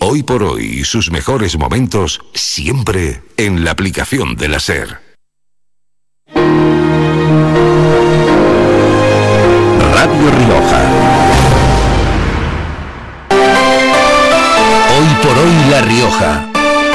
Hoy por hoy y sus mejores momentos siempre en la aplicación de la SER. Radio Rioja. Hoy por hoy La Rioja.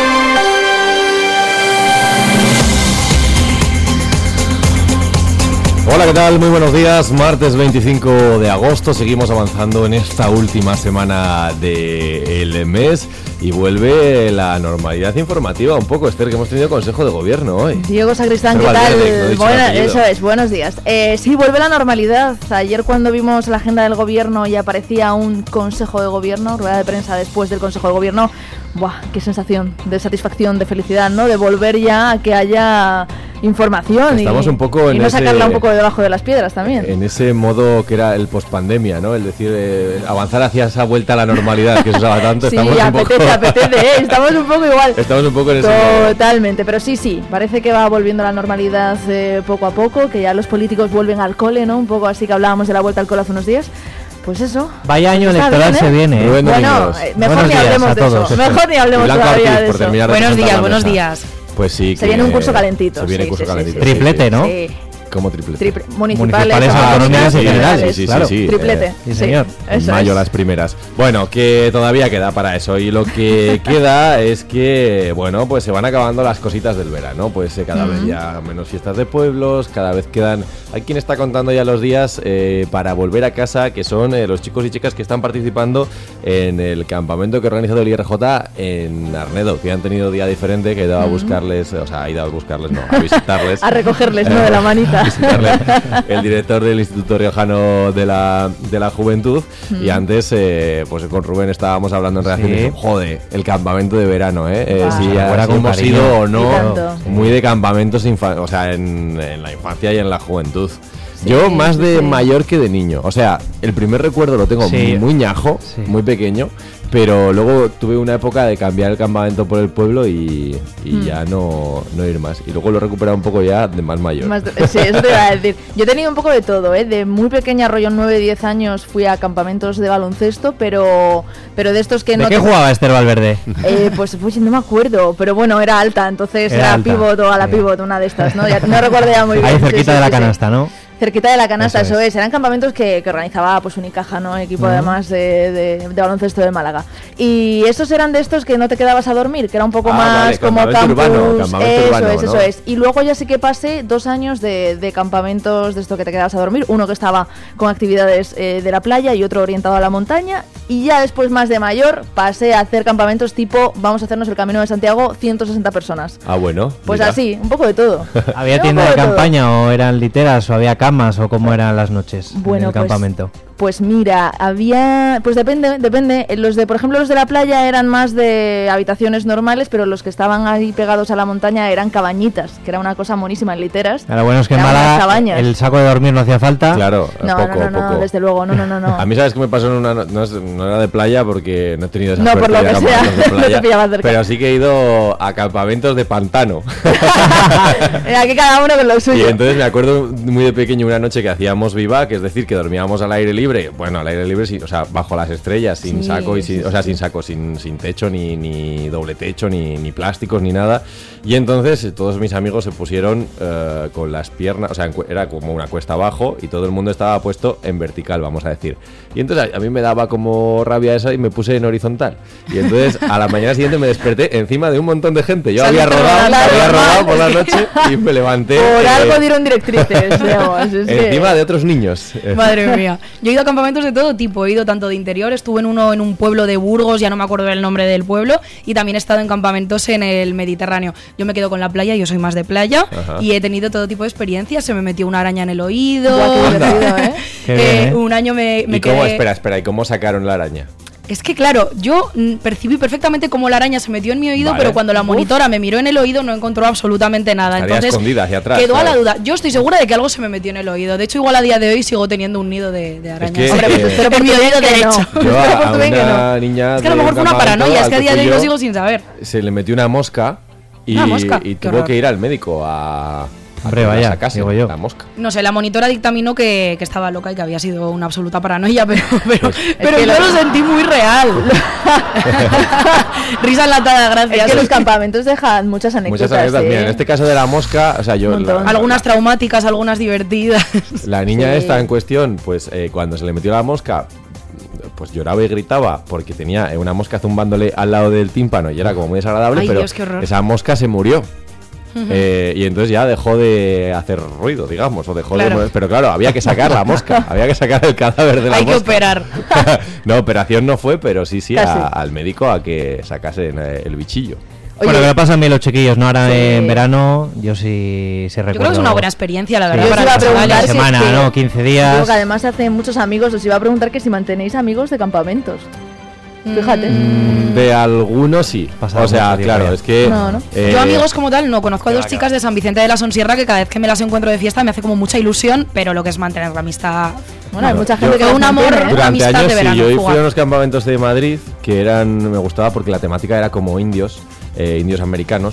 Hola, ¿qué tal? Muy buenos días. Martes 25 de agosto. Seguimos avanzando en esta última semana del mes y vuelve la normalidad informativa un poco, Esther, que hemos tenido Consejo de Gobierno hoy. Diego Sacristán, ¿qué tal? Bueno, eso es, buenos días. Sí, vuelve la normalidad. Ayer cuando vimos la agenda del Gobierno y aparecía un Consejo de Gobierno, rueda de prensa después del Consejo de Gobierno, ¡buah! Qué sensación de satisfacción, de felicidad, ¿no? De volver ya a que haya información. Estamos un poco y no sacarla un poco debajo de las piedras también. En ese modo que era el pospandemia, ¿no? El decir, avanzar hacia esa vuelta a la normalidad que se usaba tanto. Sí, estamos apetece, estamos un poco igual. Estamos un poco en ese Totalmente, pero sí, parece que va volviendo la normalidad poco a poco, que ya los políticos vuelven al cole, ¿no? Un poco así que hablábamos de la vuelta al cole hace unos días. Pues eso. Vaya año electoral se viene. Bueno, mejor ni hablemos de eso. Mejor ni hablemos todavía de eso. Buenos días. Pues sí. Se viene un curso calentito. Se viene un curso calentito. Triplete, ¿no? Sí. ¿Cómo triplete? Municipales, autonómicas y generales. Sí. Triplete. Sí, señor. En mayo las primeras. Bueno, que todavía queda para eso. Y lo que queda es que, bueno, pues se van acabando las cositas del verano. Pues cada vez ya menos fiestas de pueblos, cada vez quedan... Hay quien está contando ya los días para volver a casa, que son los chicos y chicas que están participando en el campamento que ha organizado el IRJ en Arnedo, que han tenido día diferente, que he ido a buscarles, o sea, ha ido a buscarles, no, a visitarles. A recogerles, ¿no? De la manita. El director del Instituto Riojano de la Juventud. Y antes, pues con Rubén estábamos hablando en relación de, joder, el campamento de verano, si hemos ido o no, muy de campamentos o sea, en la infancia y en la juventud. Yo más de mayor que de niño. O sea, el primer recuerdo lo tengo muy ñajo, muy pequeño. Pero luego tuve una época de cambiar el campamento por el pueblo y ya no ir más. Y luego lo he recuperado un poco ya de más mayor. Sí, eso te iba a decir. Yo he tenido un poco de todo, ¿eh? De muy pequeña, rollo 9-10 años, fui a campamentos de baloncesto, pero de estos que ¿De no... qué jugaba Esther Valverde? Pues no me acuerdo, pero bueno, era alta, entonces era pivot o a la pivot, una de estas, ¿no? Ya no recuerdo ya muy bien. Ahí cerquita de la canasta, ¿no? Cerquita de la canasta, eso es. Eran campamentos que organizaba pues Unicaja, ¿no? Equipo además de baloncesto de Málaga. Y esos eran de estos que no te quedabas a dormir, que era un poco más como campus. Eso es. Y luego ya sí que pasé 2 años de campamentos de esto que te quedabas a dormir. Uno que estaba con actividades de la playa y otro orientado a la montaña. Y ya después, más de mayor, pasé a hacer campamentos tipo, vamos a hacernos el Camino de Santiago, 160 personas. Ah, bueno. Pues mira. Así, un poco de todo. ¿Había tienda de campaña o eran literas o había camas o cómo eran las noches en el campamento? Pues mira, había... Pues depende. Los de, por ejemplo, los de la playa eran más de habitaciones normales, pero los que estaban ahí pegados a la montaña eran cabañitas, que era una cosa monísima en literas. Lo bueno es que en Málaga el saco de dormir no hacía falta. Claro, no, desde luego, no. A mí, ¿sabes qué me pasó en una... No era de playa porque no he tenido esa suerte por lo que sea, de playa, no te pillabas cerca. Pero sí que he ido a campamentos de pantano. Aquí cada uno con lo suyo. Y entonces me acuerdo muy de pequeño una noche que hacíamos vivac, es decir, que dormíamos al aire libre. Bueno, al aire libre, sí, o sea, bajo las estrellas, sin saco y sin techo, ni doble techo, ni plásticos, ni nada. Y entonces todos mis amigos se pusieron con las piernas, o sea, era como una cuesta abajo y todo el mundo estaba puesto en vertical, vamos a decir. Y entonces a mí me daba como rabia esa y me puse en horizontal. Y entonces a la mañana siguiente me desperté encima de un montón de gente. Yo había rodado por la noche y me levanté. Por algo dieron directrices, digamos. Encima de otros niños. Madre mía. Yo he ido a campamentos de todo tipo. He ido tanto de interior, estuve en uno en un pueblo de Burgos, ya no me acuerdo del nombre del pueblo, y también he estado en campamentos en el Mediterráneo. Yo me quedo con la playa, yo soy más de playa. Ajá. Y he tenido todo tipo de experiencias. Se me metió una araña en el oído. Qué divertido, ¿eh? Qué bien, un año me ¿Y cómo? Espera, ¿y cómo sacaron la araña? Es que claro, yo percibí perfectamente cómo la araña se metió en mi oído, pero cuando la monitora me miró en el oído no encontró absolutamente nada. Estaría entonces escondida hacia atrás, quedó a la duda. Yo estoy segura de que algo se me metió en el oído. De hecho, igual a día de hoy sigo teniendo un nido de arañas. Es que, pero por mi oído derecho. Yo a una niña es que a lo mejor fue una paranoia, es que a día de hoy lo sigo sin saber. Se le metió una mosca y tuvo que ir al médico a... Hombre, vaya, sacase, digo yo. La mosca. No sé, la monitora dictaminó que estaba loca y que había sido una absoluta paranoia, pero yo lo sentí muy real. Risa enlatada, gracias. Es que los campamentos dejan muchas anécdotas. Mira, en este caso de la mosca, o sea, yo... algunas traumáticas, algunas divertidas. La niña esta en cuestión, pues cuando se le metió la mosca, pues lloraba y gritaba porque tenía una mosca zumbándole al lado del tímpano y era como muy desagradable. Ay, pero Dios, qué horror. Esa mosca se murió. Y entonces ya dejó de hacer ruido, digamos, o dejó de... Pero claro, había que sacar la mosca, había que sacar el cadáver de la mosca. Hay que operar. No, operación no fue, pero sí al médico a que sacasen el bichillo. Oye, bueno, que lo pasan bien los chiquillos, ¿no? Ahora en verano, yo sí recuerdo. Yo creo que es una buena experiencia, la verdad. Yo para iba a preguntar semana, ¿no? 15 días. Digo que además hace muchos amigos, os iba a preguntar que si mantenéis amigos de campamentos. Fíjate. De algunos sí. O sea, claro, es que... No. Yo amigos como tal no, conozco a dos chicas de San Vicente de la Sonsierra que cada vez que me las encuentro de fiesta me hace como mucha ilusión, pero lo que es mantener la amistad... Bueno, hay mucha gente que un amor, durante amistad años, de verano. Sí, yo fui a unos campamentos de Madrid que me gustaba porque la temática era como indios, indios americanos.